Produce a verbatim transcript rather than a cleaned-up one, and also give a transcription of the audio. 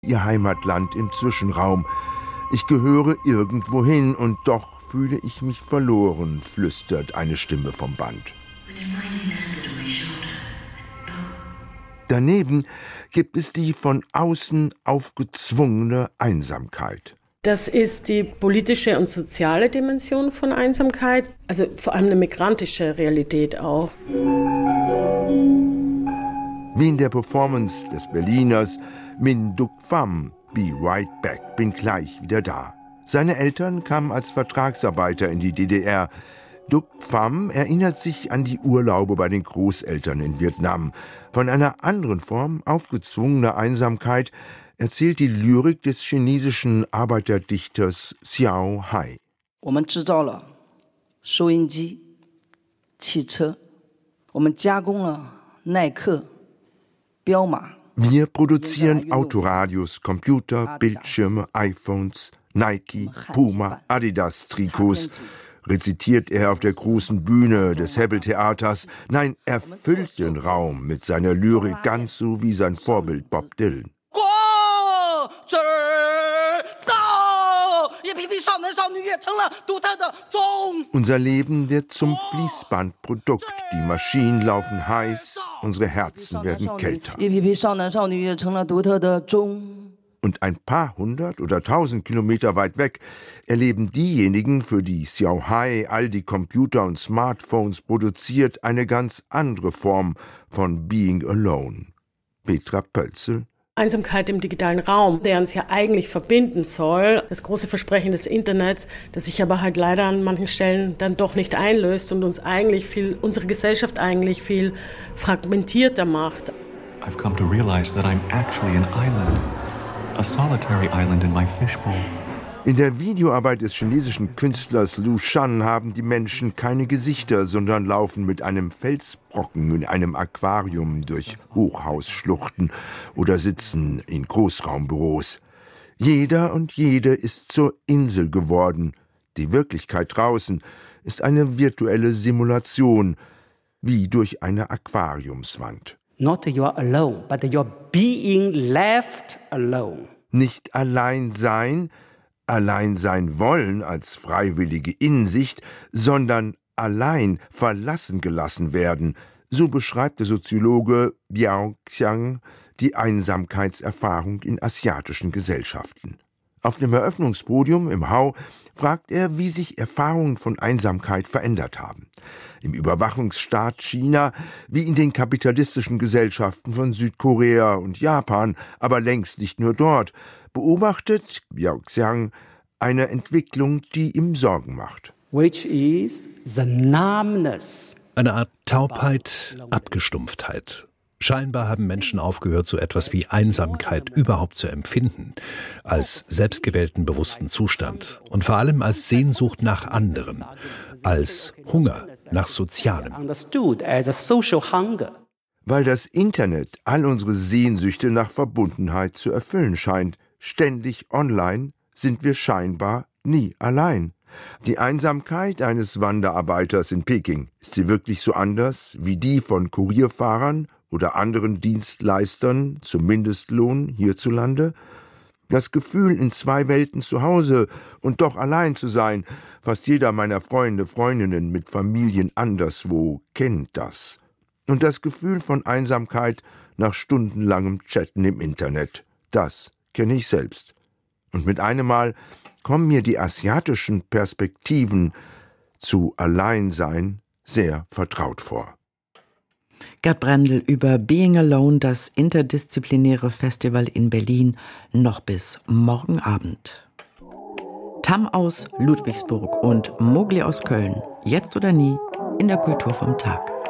ihr Heimatland im Zwischenraum. Ich gehöre irgendwohin und doch fühle ich mich verloren, flüstert eine Stimme vom Band. Daneben gibt es die von außen aufgezwungene Einsamkeit. Das ist die politische und soziale Dimension von Einsamkeit, also vor allem eine migrantische Realität auch. Wie in der Performance des Berliners Min Duc Pham, Be Right Back, bin gleich wieder da. Seine Eltern kamen als Vertragsarbeiter in die D D R. Duc Pham erinnert sich an die Urlaube bei den Großeltern in Vietnam. Von einer anderen Form aufgezwungener Einsamkeit erzählt die Lyrik des chinesischen Arbeiterdichters Xiao Hai. Wir produzieren Autoradios, Computer, Bildschirme, iPhones, Nike, Puma, Adidas-Trikots, rezitiert er auf der großen Bühne des Hebbel-Theaters. Nein, er füllt den Raum mit seiner Lyrik, ganz so wie sein Vorbild Bob Dylan. Unser Leben wird zum Fließbandprodukt. Die Maschinen laufen heiß, unsere Herzen werden kälter. Und ein paar hundert oder tausend Kilometer weit weg erleben diejenigen, für die Xiao Hai all die Computer und Smartphones produziert, eine ganz andere Form von Being Alone. Petra Pölzel. Einsamkeit im digitalen Raum, der uns ja eigentlich verbinden soll. Das große Versprechen des Internets, das sich aber halt leider an manchen Stellen dann doch nicht einlöst und uns eigentlich viel, unsere Gesellschaft eigentlich viel fragmentierter macht. I've come to realize that I'm actually an island. A solitary island in my fishbowl. In der Videoarbeit des chinesischen Künstlers Lu Shan haben die Menschen keine Gesichter, sondern laufen mit einem Felsbrocken in einem Aquarium durch Hochhausschluchten oder sitzen in Großraumbüros. Jeder und jede ist zur Insel geworden. Die Wirklichkeit draußen ist eine virtuelle Simulation, wie durch eine Aquariumswand. Not you're alone, but you're being left alone. Nicht allein sein, allein sein wollen als freiwillige Insicht, sondern allein verlassen gelassen werden. So beschreibt der Soziologe Biao Xiang die Einsamkeitserfahrung in asiatischen Gesellschaften. Auf dem Eröffnungspodium im Hau fragt er, wie sich Erfahrungen von Einsamkeit verändert haben. Im Überwachungsstaat China, wie in den kapitalistischen Gesellschaften von Südkorea und Japan, aber längst nicht nur dort, beobachtet Biao Xiang eine Entwicklung, die ihm Sorgen macht. Which is the numbness. Eine Art Taubheit, Abgestumpftheit. Scheinbar haben Menschen aufgehört, so etwas wie Einsamkeit überhaupt zu empfinden, als selbstgewählten bewussten Zustand und vor allem als Sehnsucht nach anderen, als Hunger nach Sozialem. Weil das Internet all unsere Sehnsüchte nach Verbundenheit zu erfüllen scheint, ständig online, sind wir scheinbar nie allein. Die Einsamkeit eines Wanderarbeiters in Peking, ist sie wirklich so anders wie die von Kurierfahrern oder anderen Dienstleistern zum Mindestlohn hierzulande? Das Gefühl, in zwei Welten zu Hause und doch allein zu sein, fast jeder meiner Freunde, Freundinnen mit Familien anderswo kennt das. Und das Gefühl von Einsamkeit nach stundenlangem Chatten im Internet, das kenne ich selbst. Und mit einem Mal kommen mir die asiatischen Perspektiven zu Alleinsein sehr vertraut vor. Gerd Brendel über Being Alone, das interdisziplinäre Festival in Berlin, noch bis morgen Abend. Tam aus Ludwigsburg und Mowgli aus Köln, jetzt oder nie, in der Kultur vom Tag.